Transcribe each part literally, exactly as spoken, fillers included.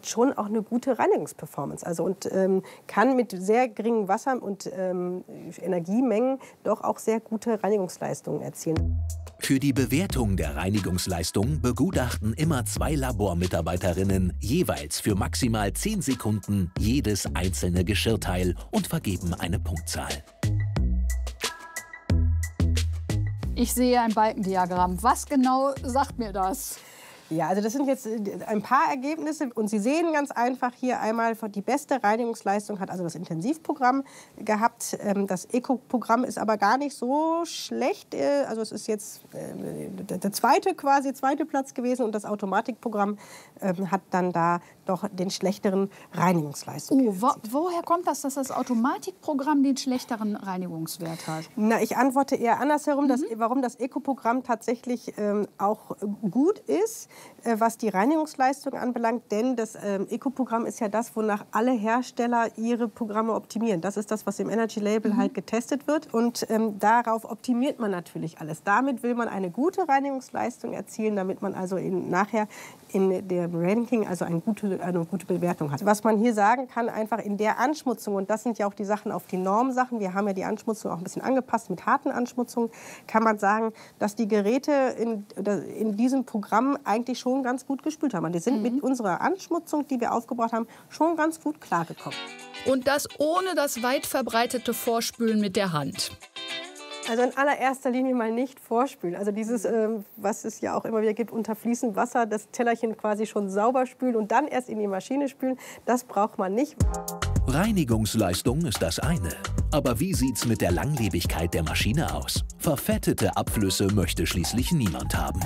hat schon auch eine gute Reinigungsperformance. Also und ähm, kann mit sehr geringem Wasser und ähm, Energiemengen doch auch sehr gute Reinigungsleistungen erzielen. Für die Bewertung der Reinigungsleistung begutachten immer zwei Labormitarbeiterinnen jeweils für maximal zehn Sekunden jedes einzelne Geschirrteil und vergeben eine Punktzahl. Ich sehe ein Balkendiagramm. Was genau sagt mir das? Ja, also das sind jetzt ein paar Ergebnisse und Sie sehen ganz einfach hier einmal, die beste Reinigungsleistung hat also das Intensivprogramm gehabt. Das Eco-Programm ist aber gar nicht so schlecht, also es ist jetzt der zweite quasi, zweite Platz gewesen und das Automatikprogramm hat dann da doch den schlechteren Reinigungsleistung. Oh, wo, woher kommt das, dass das Automatikprogramm den schlechteren Reinigungswert hat? Na, ich antworte eher andersherum, Mhm. dass, warum das Eco-Programm tatsächlich ähm, auch gut ist, äh, was die Reinigungsleistung anbelangt. Denn das ähm, Eco-Programm ist ja das, wonach alle Hersteller ihre Programme optimieren. Das ist das, was im Energy Label mhm. halt getestet wird. Und ähm, darauf optimiert man natürlich alles. Damit will man eine gute Reinigungsleistung erzielen, damit man also in, nachher in dem Ranking also eine gute, eine gute Bewertung hat. Was man hier sagen kann, einfach in der Anschmutzung, und das sind ja auch die Sachen auf die Normsachen, wir haben ja die Anschmutzung auch ein bisschen angepasst mit harten Anschmutzungen, kann man sagen, dass die Geräte in, in diesem Programm eigentlich schon ganz gut gespült haben. Die sind mhm. mit unserer Anschmutzung, die wir aufgebaut haben, schon ganz gut klargekommen. Und das ohne das weit verbreitete Vorspülen mit der Hand. Also in allererster Linie mal nicht vorspülen. Also dieses, ähm, was es ja auch immer wieder gibt, unter fließendem Wasser, das Tellerchen quasi schon sauber spülen und dann erst in die Maschine spülen, das braucht man nicht. Reinigungsleistung ist das eine. Aber wie sieht's mit der Langlebigkeit der Maschine aus? Verfettete Abflüsse möchte schließlich niemand haben.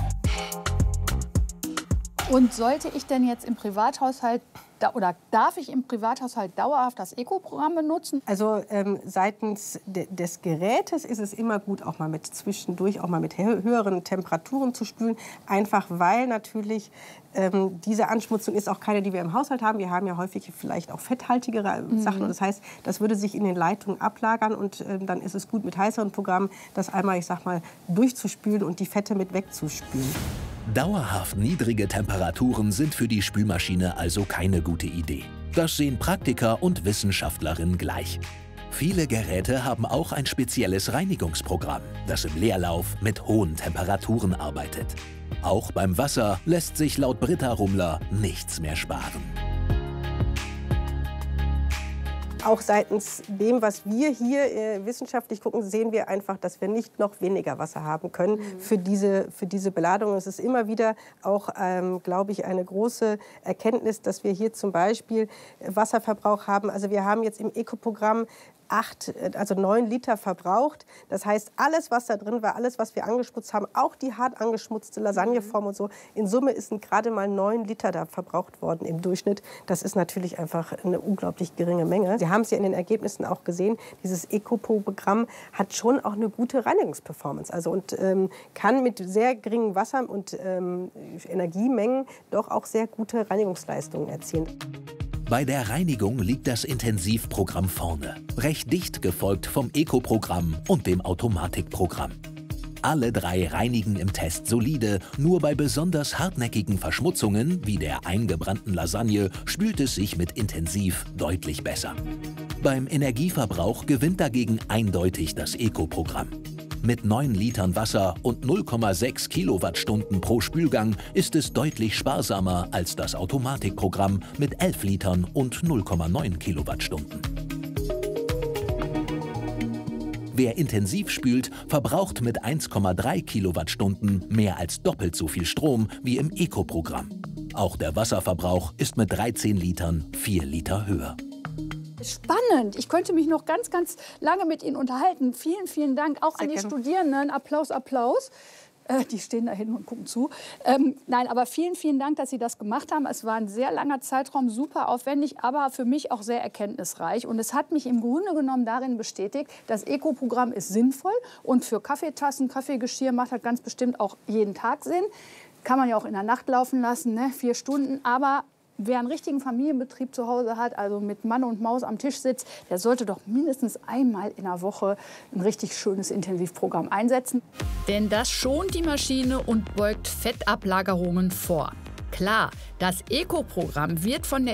Und sollte ich denn jetzt im Privathaushalt oder darf ich im Privathaushalt dauerhaft das Eco-Programm benutzen? Also ähm, seitens de des Gerätes ist es immer gut, auch mal mit zwischendurch auch mal mit höheren Temperaturen zu spülen, einfach weil natürlich ähm, diese Anschmutzung ist auch keine, die wir im Haushalt haben. Wir haben ja häufig vielleicht auch fetthaltigere mhm. Sachen. Und das heißt, das würde sich in den Leitungen ablagern und ähm, dann ist es gut mit heißeren Programmen, das einmal, ich sag mal, durchzuspülen und die Fette mit wegzuspülen. Dauerhaft niedrige Temperaturen sind für die Spülmaschine also keine gute Idee. Das sehen Praktiker und Wissenschaftlerinnen gleich. Viele Geräte haben auch ein spezielles Reinigungsprogramm, das im Leerlauf mit hohen Temperaturen arbeitet. Auch beim Wasser lässt sich laut Britta Rumler nichts mehr sparen. Auch seitens dem, was wir hier äh, wissenschaftlich gucken, sehen wir einfach, dass wir nicht noch weniger Wasser haben können mhm. für, diese, für diese Beladung. Es ist immer wieder auch, ähm, glaube ich, eine große Erkenntnis, dass wir hier zum Beispiel Wasserverbrauch haben. Also wir haben jetzt im Eco-Programm acht, also neun Liter verbraucht. Das heißt, alles, was da drin war, alles, was wir angeschmutzt haben, auch die hart angeschmutzte Lasagneform und so, in Summe ist gerade mal neun Liter da verbraucht worden im Durchschnitt. Das ist natürlich einfach eine unglaublich geringe Menge. Sie haben es ja in den Ergebnissen auch gesehen, dieses Eco-Programm hat schon auch eine gute Reinigungsperformance. Also und ähm, kann mit sehr geringem Wasser und ähm, Energiemengen doch auch sehr gute Reinigungsleistungen erzielen. Bei der Reinigung liegt das Intensivprogramm vorne, recht dicht gefolgt vom Eco-Programm und dem Automatikprogramm. Alle drei reinigen im Test solide, nur bei besonders hartnäckigen Verschmutzungen wie der eingebrannten Lasagne spült es sich mit Intensiv deutlich besser. Beim Energieverbrauch gewinnt dagegen eindeutig das Eco-Programm. Mit neun Litern Wasser und null Komma sechs Kilowattstunden pro Spülgang ist es deutlich sparsamer als das Automatikprogramm mit elf Litern und null Komma neun Kilowattstunden. Wer intensiv spült, verbraucht mit eins Komma drei Kilowattstunden mehr als doppelt so viel Strom wie im Eco-Programm. Auch der Wasserverbrauch ist mit dreizehn Litern vier Liter höher. Spannend. Ich könnte mich noch ganz, ganz lange mit Ihnen unterhalten. Vielen, vielen Dank auch Sehr an die gerne. Studierenden. Applaus, Applaus. Äh, die stehen da hinten und gucken zu. Ähm, nein, aber vielen, vielen Dank, dass Sie das gemacht haben. Es war ein sehr langer Zeitraum, super aufwendig, aber für mich auch sehr erkenntnisreich. Und es hat mich im Grunde genommen darin bestätigt, das Eco-Programm ist sinnvoll und für Kaffeetassen, Kaffeegeschirr macht das ganz bestimmt auch jeden Tag Sinn. Kann man ja auch in der Nacht laufen lassen, ne? Vier Stunden, aber wer einen richtigen Familienbetrieb zu Hause hat, also mit Mann und Maus am Tisch sitzt, der sollte doch mindestens einmal in der Woche ein richtig schönes Intensivprogramm einsetzen. Denn das schont die Maschine und beugt Fettablagerungen vor. Klar, das Eco-Programm wird von der